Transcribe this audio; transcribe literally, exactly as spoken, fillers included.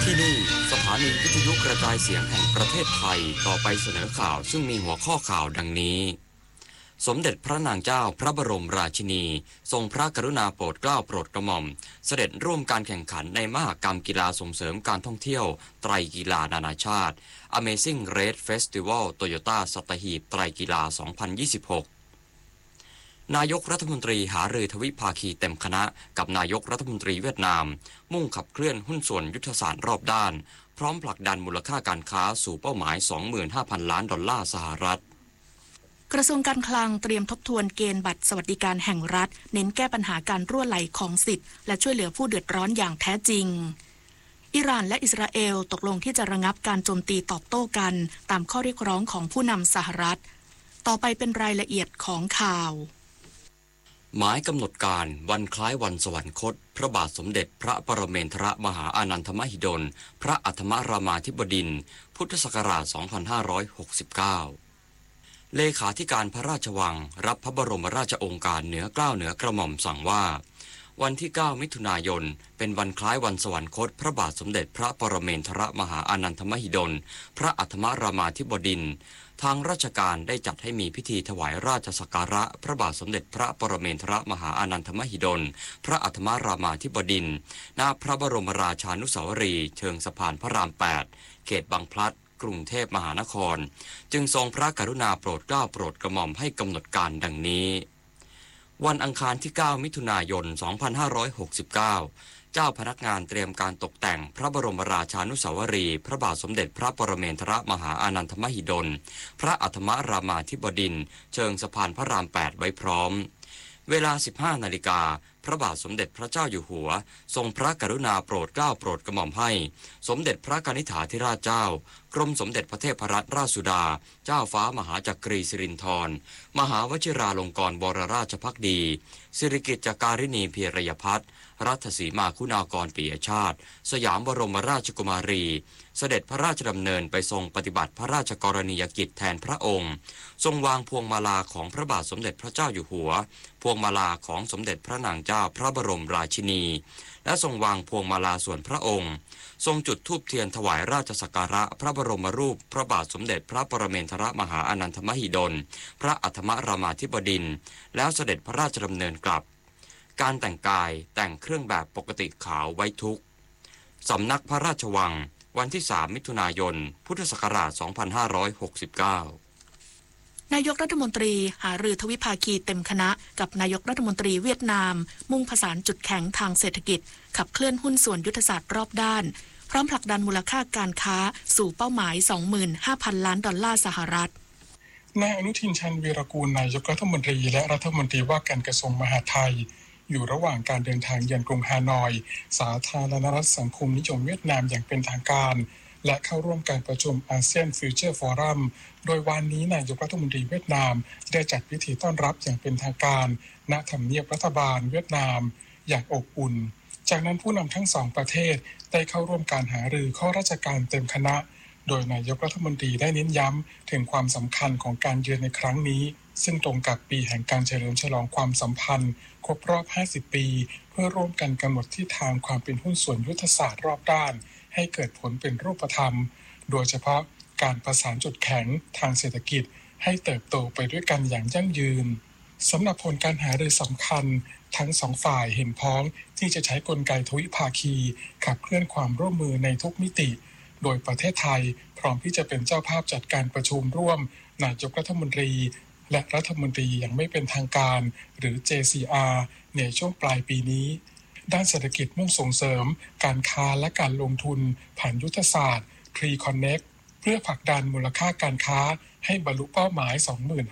ที่นี่สถานีวิทยุกระจายเสียงแห่งประเทศไทยต่อไปเสนอข่าวซึ่งมีหัวข้อข่าวดังนี้สมเด็จพระนางเจ้าพระบรมราชินีทรงพระกรุณาโปรดเกล้าโปรดกระหม่อมเสด็จร่วมการแข่งขันในมหกรรมกีฬาส่งเสริมการท่องเที่ยวไตรกีฬานานาชาติ Amazing Race Festival Toyota สัตหีบไตรกีฬา สองพันยี่สิบหกนายกรัฐมนตรีหารือทวิภาคีเต็มคณะกับนายกรัฐมนตรีเวียดนามมุ่งขับเคลื่อนหุ้นส่วนยุทธศาสตร์รอบด้านพร้อมผลักดันมูลค่าการค้าสู่เป้าหมาย สองหมื่นห้าพัน ล้านดอลลาร์สหรัฐกระทรวงการคลังเตรียมทบทวนเกณฑ์บัตรสวัสดิการแห่งรัฐเน้นแก้ปัญหาการรั่วไหลของสิทธิ์และช่วยเหลือผู้เดือดร้อนอย่างแท้จริงอิหร่านและอิสราเอลตกลงที่จะระงับการโจมตีตอบโต้กันตามข้อเรียกร้องของผู้นำสหรัฐต่อไปเป็นรายละเอียดของข่าวหมายกำหนดการวันคล้ายวันสวรรคตพระบาทสมเด็จพระปรเมนทรมหาอานันทมหิดลพระอัฏฐมรามาธิบดินทร์พุทธศักราช สองพันห้าร้อยหกสิบเก้า เลขาธิการพระราชวังรับพระบรมราชโองการเหนือเกล้าเหนือกระหม่อมสั่งว่าวันที่ เก้า มิถุนายนเป็นวันคล้ายวันสวรรคตพระบาทสมเด็จพระปรเมนทรมหาอานันทมหิดลพระอัฏฐมรามาธิบดินทร์ทางราชการได้จัดให้มีพิธีถวายราชสักการะพระบาทสมเด็จพระปรเมนทรมหาอานันทมหิดลพระอัฏฐมรามาธิบดินทร์ณพระบรมราชานุสาวรีย์เชิงสะพานพระราม แปด เขตบางพลัดกรุงเทพมหานครจึงทรงพระกรุณาโปรดเกล้าโปรดกระหม่อมให้กำหนดการดังนี้วันอังคารที่ เก้า มิถุนายน สองพันห้าร้อยหกสิบเก้า เจ้าพนักงานเตรียมการตกแต่งพระบรมราชานุสาวรีย์พระบาทสมเด็จพระปรเมนทรมหาอานันทมหิดลพระอัฏฐมรามาธิบดินทร์เชิงสะพานพระราม แปด ไว้พร้อมเวลา สิบห้า นาฬิกาพระบาทสมเด็จพระเจ้าอยู่หัวทรงพระกรุณาโปรดเกล้าโปรดกระหม่อมให้สมเด็จพระกนิษฐาธิราชเจ้ากรมสมเด็จพระเทพรัตนราชสุดาเจ้าฟ้ามหาจักรีสิรินธรมหาวชิราลงกรณ์บวรราชภักดีสิริกิติ์จักการิณีเพียรยพัฒน์รัตสีมาคุณากรปิยชาติสยามบรมราชกุมารีเสด็จพระราชดำเนินไปทรงปฏิบัติพระราชกรณียกิจแทนพระองค์ทรงวางพวงมาลาของพระบาทสมเด็จพระเจ้าอยู่หัวพวงมาลาของสมเด็จพระนางเจ้าพระบรมราชินีและทรงวางพวงมาลาส่วนพระองค์ทรงจุดธูปเทียนถวายราชสักการะพระบรมรูปพระบาทสมเด็จพระปรเมนทรมหาอานันทมหิดลพระอัฏฐมรามาธิบดินทร์แล้วเสด็จพระราชดำเนินกลับการแต่งกายแต่งเครื่องแบบปกติขาวไว้ทุกสำนักพระราชวังวันที่ สาม มิถุนายนพุทธศักราช สองพันห้าร้อยหกสิบเก้านายกรัฐมนตรีหารือทวิภาคีเต็มคณะกับนายกรัฐมนตรีเวียดนามมุ่งผสานจุดแข็งทางเศรษฐกิจขับเคลื่อนหุ้นส่วนยุทธศาสตร์รอบด้านพร้อมผลักดันมูลค่าการค้าสู่เป้าหมาย สองหมื่นห้าพัน ล้านดอลลาร์สหรัฐนายอนุทินชาญวีรกูลนายกรัฐมนตรีและรัฐมนตรีว่าการกระทรวงมหาดไทยอยู่ระหว่างการเดินทางเยือนกรุงฮานอยสาธารณรัฐสังคมนิยมเวียดนามอย่างเป็นทางการและเข้าร่วมการประชุมอาเซียนฟิวเจอร์ฟอรัมโดยวันนี้นายกรัฐมนตรีเวียดนามได้จัดพิธีต้อนรับอย่างเป็นทางการณทำเนียบรัฐบาลเวียดนามอย่างอบอุ่นจากนั้นผู้นำทั้งสองประเทศได้เข้าร่วมการหารือข้อราชการเต็มคณะโดยนายกรัฐมนตรีได้เน้นย้ำถึงความสำคัญของการเยือนในครั้งนี้ซึ่งตรงกับปีแห่งการเฉลิมฉลองความสัมพันธ์ครบรอบห้าสิบปีเพื่อร่วมกันกำหนดทิศทางความเป็นหุ้นส่วนยุทธศาสตร์รอบด้านให้เกิดผลเป็นรูปธรรมโดยเฉพาะการประสานจุดแข็งทางเศรษฐกิจให้เติบโตไปด้วยกันอย่างยั่งยืนสำหรับผลการหารือสำคัญทั้งสองฝ่ายเห็นพ้องที่จะใช้กลไกทวิภาคีขับเคลื่อนความร่วมมือในทุกมิติโดยประเทศไทยพร้อมที่จะเป็นเจ้าภาพจัดการประชุมร่วมนายกรัฐมนตรีและรัฐมนตรีอย่างไม่เป็นทางการหรือ เจ ซี อาร์ ในช่วงปลายปีนี้ด้านเศรษฐกิจมุ่งส่งเสริมการค้าและการลงทุนผ่านยุทธศาสตร์ Pre-Connect เพื่อผลักดันมูลค่าการค้าให้บรรลุเป้าหมาย สองหมื่น